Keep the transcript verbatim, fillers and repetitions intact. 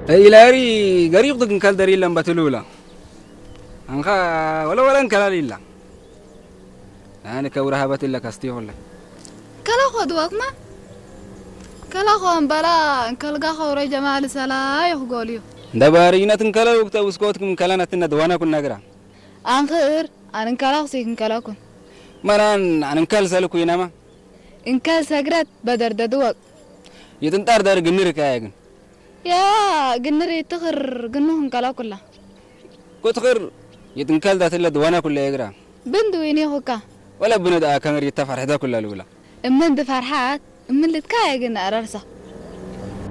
إلهي غريق دكن كال دري لم بتلولا أنخا ولا ولا كلا ليلا أنا كورها بتلا كاستي ولا كلا خد وقما كلا خون بلا كلا خوري جمال سلا يخقوليو دبارينا تنكلا وقت وسكوتكم كلا نتنا دوانا كنا نقرا أنخير أنا كلا خسيكن كلا كن مران أنا كال سالكو ينما إن كال سجرت بدر ددوق يتنتار دار جنير كايجن يا جنري تخر جنوهم كلا كلها كتخر يتنكال ذات الله دوانا كلها يقرا بندويني هوكا ولا بند آكان يتفرح ذا كلها الأولى من دفرحات من اللي تكايجن أررسه